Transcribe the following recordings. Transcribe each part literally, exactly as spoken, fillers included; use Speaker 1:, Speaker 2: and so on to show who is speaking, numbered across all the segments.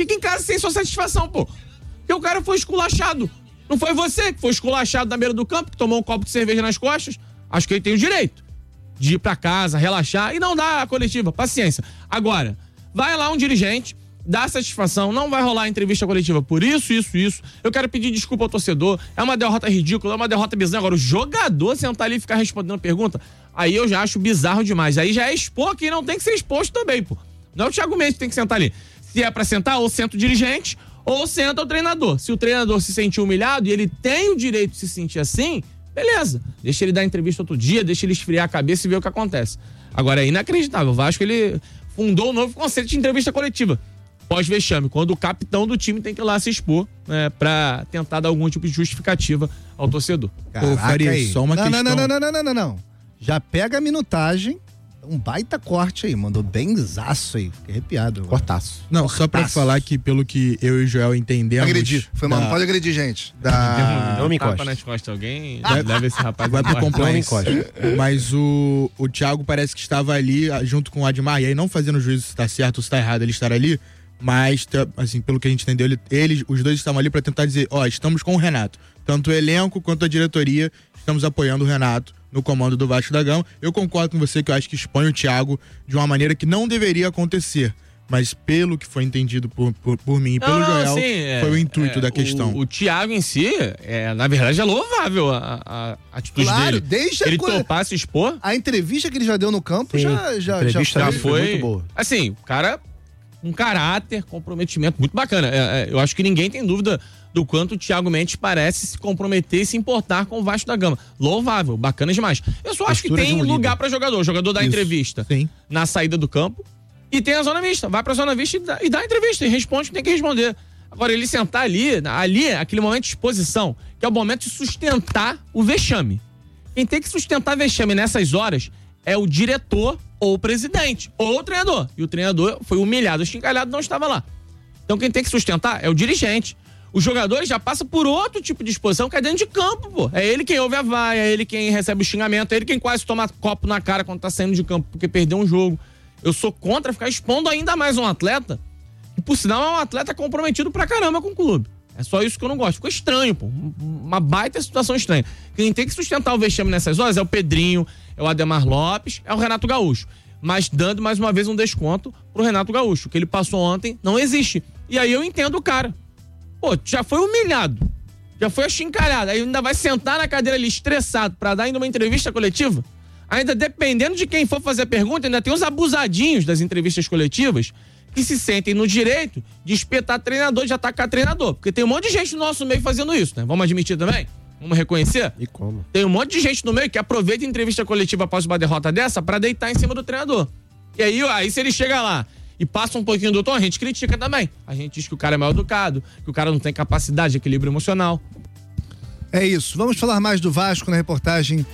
Speaker 1: fica em casa sem sua satisfação, pô. Porque o cara foi esculachado. Não foi você que foi esculachado na beira do campo, que tomou um copo de cerveja nas costas? Acho que ele tem o direito de ir pra casa, relaxar e não dar a coletiva. Paciência. Agora, vai lá um dirigente, dá satisfação, não vai rolar entrevista coletiva por isso, isso, isso. Eu quero pedir desculpa ao torcedor. É uma derrota ridícula, é uma derrota bizarra. Agora, o jogador sentar ali e ficar respondendo pergunta, aí eu já acho bizarro demais. Aí já é expor quem não tem que ser exposto também, pô. Não é o Thiago Mendes que tem que sentar ali. Se é pra sentar, ou senta o dirigente, ou senta o treinador. Se o treinador se sentir humilhado e ele tem o direito de se sentir assim, beleza. Deixa ele dar entrevista outro dia, deixa ele esfriar a cabeça e ver o que acontece. Agora, é inacreditável. O Vasco, ele fundou um novo conceito de entrevista coletiva. Pós-vexame, quando o capitão do time tem que ir lá se expor, né, pra tentar dar algum tipo de justificativa ao torcedor.
Speaker 2: Caraca, Faria, só uma
Speaker 3: não,
Speaker 2: questão.
Speaker 3: Não, não, não, não, não, não, não. Já pega a minutagem, um baita corte aí, mandou bem zaço aí, fiquei arrepiado. Agora.
Speaker 2: Cortaço. Não,
Speaker 3: Cortaço.
Speaker 2: só pra falar que pelo que eu e o Joel entendemos...
Speaker 3: Agredir, foi mal,
Speaker 2: da...
Speaker 3: não pode agredir, gente.
Speaker 1: Da...
Speaker 2: Não me
Speaker 1: encosta.
Speaker 2: encosta.
Speaker 1: nas costas alguém, leva esse rapaz...
Speaker 2: Vai pro compliance.
Speaker 1: Mas...
Speaker 2: Mas o, o Thiago parece que estava ali junto com o Admar, e aí não fazendo juízo se tá certo ou se tá errado ele estar ali, mas, assim, pelo que a gente entendeu, ele, eles, os dois estavam ali pra tentar dizer, ó, estamos com o Renato. Tanto o elenco quanto a diretoria estamos apoiando o Renato no comando do Vasco da Gama. Eu concordo com você que eu acho que expõe o Thiago de uma maneira que não deveria acontecer. Mas pelo que foi entendido por, por, por mim e pelo
Speaker 1: não,
Speaker 2: Joel,
Speaker 1: assim, é,
Speaker 2: foi o intuito
Speaker 1: é,
Speaker 2: da questão.
Speaker 1: O, o Thiago em si, é, na verdade, é louvável a, a atitude
Speaker 3: claro,
Speaker 1: dele.
Speaker 3: Desde
Speaker 1: ele
Speaker 3: a coisa...
Speaker 1: topar se expor.
Speaker 3: A entrevista que ele já deu no campo
Speaker 2: Sim,
Speaker 3: já, já, já,
Speaker 1: já
Speaker 3: foi,
Speaker 1: foi
Speaker 3: muito boa.
Speaker 1: Assim, o cara, um caráter, comprometimento muito bacana. É, é, eu acho que ninguém tem dúvida do quanto o Thiago Mendes parece se comprometer e se importar com o Vasco da Gama. Louvável, bacana demais. Eu só acho que tem um lugar para jogador. O jogador dá Isso. entrevista
Speaker 2: Sim.
Speaker 1: na saída do campo e tem a zona mista. Vai pra zona mista e dá, e dá entrevista e responde o que tem que responder. Agora, ele sentar ali, ali é aquele momento de exposição, que é o momento de sustentar o vexame. Quem tem que sustentar vexame nessas horas é o diretor ou o presidente, ou o treinador. E o treinador foi humilhado, esquincalhado, não estava lá. Então quem tem que sustentar é o dirigente. Os jogadores já passam por outro tipo de exposição que é dentro de campo, pô. É ele quem ouve a vaia, é ele quem recebe o xingamento, é ele quem quase toma copo na cara quando tá saindo de campo porque perdeu um jogo. Eu sou contra ficar expondo ainda mais um atleta, que por sinal é um atleta comprometido pra caramba com o clube. É só isso que eu não gosto. Ficou estranho, pô. Uma baita situação estranha. Quem tem que sustentar o vexame nessas horas é o Pedrinho, é o Ademar Lopes, é o Renato Gaúcho. Mas dando mais uma vez um desconto pro Renato Gaúcho. O que ele passou ontem não existe. E aí eu entendo o cara. Pô, já foi humilhado, já foi achincalhado, aí ainda vai sentar na cadeira ali estressado pra dar ainda uma entrevista coletiva? Ainda dependendo de quem for fazer a pergunta, ainda tem uns abusadinhos das entrevistas coletivas que se sentem no direito de espetar treinador, de atacar treinador. Porque tem um monte de gente no nosso meio fazendo isso, né? Vamos admitir também? Vamos reconhecer?
Speaker 2: E como?
Speaker 1: Tem um monte de gente no meio que aproveita a entrevista coletiva após uma derrota dessa pra deitar em cima do treinador. E aí, aí se ele chega lá e passa um pouquinho do tom, a gente critica também. A gente diz que o cara é mal educado, que o cara não tem capacidade de equilíbrio emocional.
Speaker 3: É isso. Vamos falar mais do Vasco na reportagem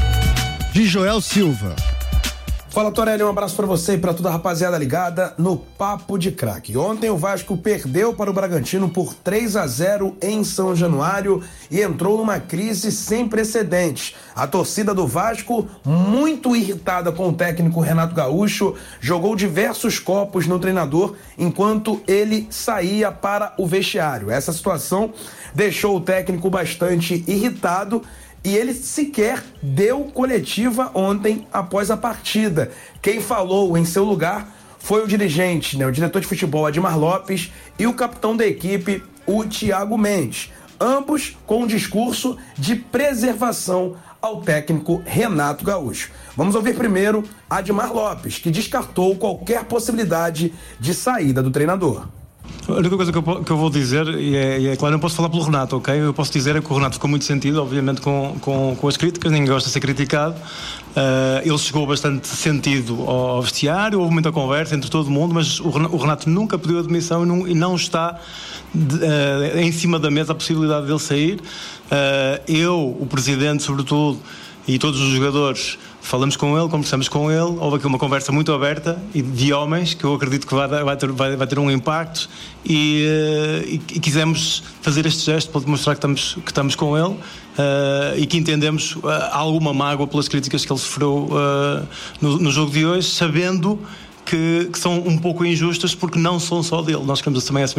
Speaker 3: de Joel Silva.
Speaker 4: Fala, Torelli, um abraço pra você e pra toda a rapaziada ligada no Papo de Craque. Ontem o Vasco perdeu para o Bragantino por três a zero em São Januário e entrou numa crise sem precedentes. A torcida do Vasco, muito irritada com o técnico Renato Gaúcho, jogou diversos copos no treinador enquanto ele saía para o vestiário. Essa situação deixou o técnico bastante irritado e ele sequer deu coletiva ontem após a partida. Quem falou em seu lugar foi o dirigente, né, o diretor de futebol Admar Lopes e o capitão da equipe, o Thiago Mendes. Ambos com um discurso de preservação ao técnico Renato Gaúcho. Vamos ouvir primeiro Admar Lopes, que descartou qualquer possibilidade de saída do treinador.
Speaker 5: A única coisa que eu, que eu vou dizer, e é, e é claro, eu não posso falar pelo Renato, ok? Eu posso dizer é que o Renato ficou muito sentido, obviamente, com, com, com as críticas, ninguém gosta de ser criticado. Uh, ele chegou bastante sentido ao vestiário, houve muita conversa entre todo mundo, mas o Renato, o Renato nunca pediu admissão e não, e não está de, uh, em cima da mesa a possibilidade dele sair. Uh, eu, o presidente, sobretudo, e todos os jogadores, falamos com ele, conversamos com ele, houve aqui uma conversa muito aberta e de homens que eu acredito que vai, vai, ter, vai, vai ter um impacto e, uh, e, e quisemos fazer este gesto para demonstrar que estamos, que estamos com ele uh, e que entendemos uh, alguma mágoa pelas críticas que ele sofreu uh, no, no jogo de hoje, sabendo que, que são um pouco injustas porque não são só dele. Nós queremos também essa